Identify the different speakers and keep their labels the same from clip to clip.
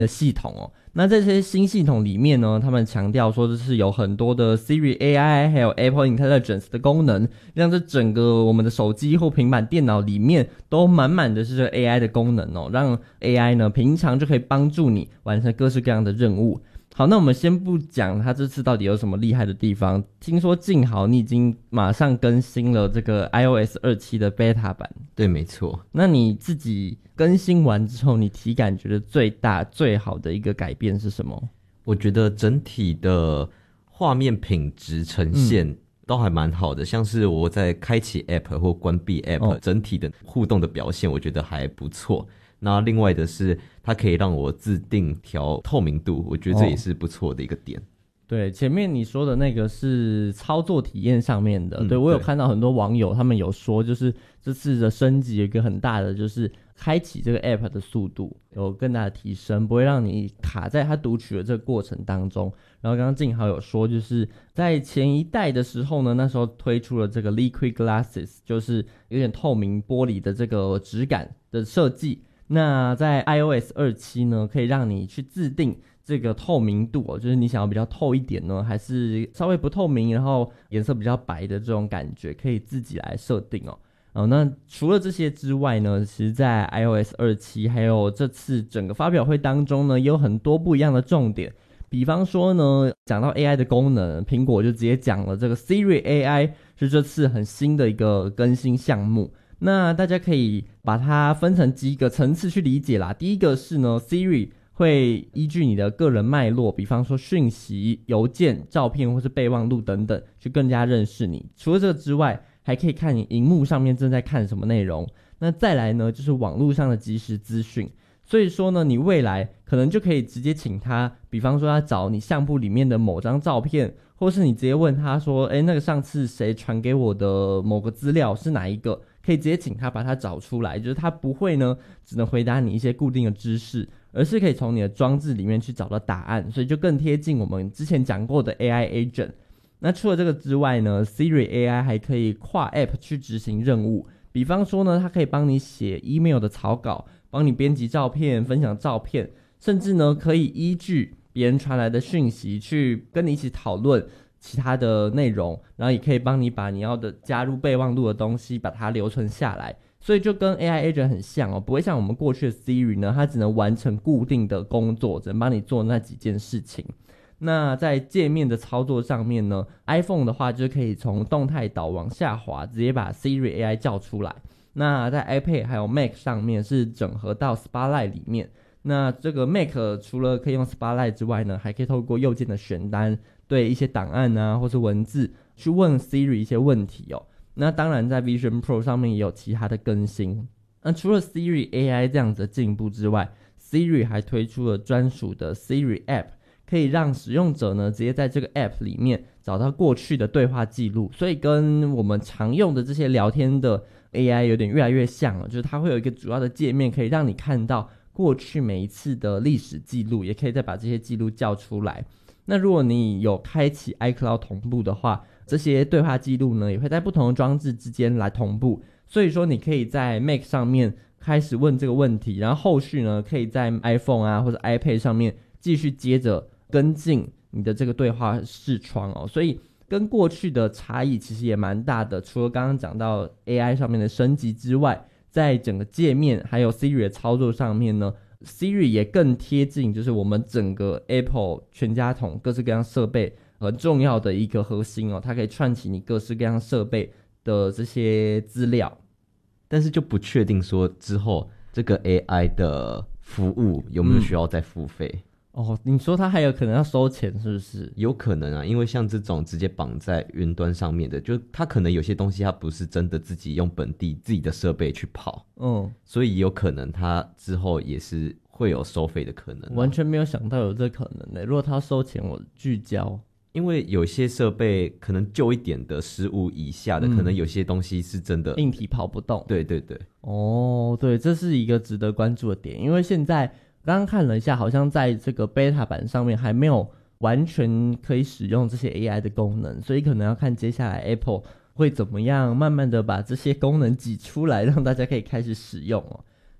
Speaker 1: 的系统哦。那这些新系统里面呢，他们强调说就是有很多的 Siri AI 还有 Apple Intelligence 的功能，让这整个我们的手机或平板电脑里面都满满的是这个 AI 的功能哦，让 AI 呢平常就可以帮助你完成各式各样的任务。好，那我们先不讲它这次到底有什么厉害的地方，听说静豪你已经马上更新了这个 iOS 27的 beta 版。
Speaker 2: 对，没错。
Speaker 1: 那你自己更新完之后，你体感觉得最大最好的一个改变是什么？
Speaker 2: 我觉得整体的画面品质呈现都还蛮好的，像是我在开启 App 或关闭 App，整体的互动的表现我觉得还不错。那另外的是它可以让我自定调透明度，我觉得这也是不错的一个点。
Speaker 1: 对，前面你说的那个是操作体验上面的，对，我有看到很多网友他们有说，就是这次的升级有一个很大的，就是开启这个 app 的速度有更大的提升，不会让你卡在它读取的这个过程当中。然后刚刚静豪有说，就是在前一代的时候呢，那时候推出了这个 Liquid Glasses， 就是有点透明玻璃的这个质感的设计。那在 iOS 27呢，可以让你去自定这个透明度就是你想要比较透一点呢，还是稍微不透明，然后颜色比较白的这种感觉，可以自己来设定那除了这些之外呢，其实在 iOS 27还有这次整个发表会当中呢，也有很多不一样的重点。比方说呢，讲到 AI 的功能，苹果就直接讲了这个 Siri AI 是这次很新的一个更新项目。那大家可以把它分成几个层次去理解啦。第一个是呢 Siri 会依据你的个人脉络，比方说讯息、邮件、照片或是备忘录等等，去更加认识你。除了这个之外，还可以看你荧幕上面正在看什么内容。那再来呢，就是网络上的即时资讯。所以说呢，你未来可能就可以直接请他，比方说他找你相簿里面的某张照片，或是你直接问他说，那个上次谁传给我的某个资料是哪一个，可以直接请他把它找出来。就是他不会呢只能回答你一些固定的知识，而是可以从你的装置里面去找到答案，所以就更贴近我们之前讲过的 AI agent。 那除了这个之外呢， Siri AI 还可以跨 App 去执行任务，比方说呢，它可以帮你写 email 的草稿，帮你编辑照片，分享照片，甚至呢可以依据别人传来的讯息去跟你一起讨论其他的内容，然后也可以帮你把你要的加入备忘录的东西把它留存下来。所以就跟 AI agent 很像不会像我们过去的 Siri 呢，它只能完成固定的工作，只能帮你做那几件事情。那在界面的操作上面呢， iPhone 的话就可以从动态岛往下滑，直接把 Siri AI 叫出来。那在 iPad 还有 Mac 上面是整合到 Spotlight 里面。那这个 Mac 除了可以用 Spotlight 之外呢，还可以透过右键的选单对一些档案啊或是文字去问 Siri 一些问题那当然在 Vision Pro 上面也有其他的更新。那除了 Siri AI 这样子的进步之外， Siri 还推出了专属的 Siri App， 可以让使用者呢直接在这个 App 里面找到过去的对话记录，所以跟我们常用的这些聊天的 AI 有点越来越像就是它会有一个主要的界面可以让你看到过去每一次的历史记录，也可以再把这些记录叫出来。那如果你有开启 iCloud 同步的话，这些对话记录呢也会在不同的装置之间来同步，所以说你可以在 Mac 上面开始问这个问题，然后后续呢可以在 iPhone 啊或者 iPad 上面继续接着跟进你的这个对话视窗所以跟过去的差异其实也蛮大的。除了刚刚讲到 AI 上面的升级之外，在整个界面还有 Siri 的操作上面呢， Siri 也更贴近就是我们整个 Apple 全家桶各式各样设备很重要的一个核心它可以串起你各式各样设备的这些资料。
Speaker 2: 但是就不确定说之后这个 AI 的服务有没有需要再付费
Speaker 1: 你说它还有可能要收钱是不是？
Speaker 2: 有可能啊，因为像这种直接绑在云端上面的，就它可能有些东西它不是真的自己用本地自己的设备去跑所以有可能它之后也是会有收费的可能
Speaker 1: 完全没有想到有这可能如果它要收钱我拒交。
Speaker 2: 因为有些设备可能旧一点的15以下的可能有些东西是真的
Speaker 1: 硬体跑不动。
Speaker 2: 对对对
Speaker 1: 对，这是一个值得关注的点。因为现在刚刚看了一下，好像在这个 beta 版上面还没有完全可以使用这些 AI 的功能，所以可能要看接下来 Apple 会怎么样慢慢的把这些功能挤出来，让大家可以开始使用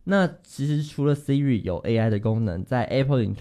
Speaker 1: 那其实除了 Siri 有 AI 的功能，在 Apple 你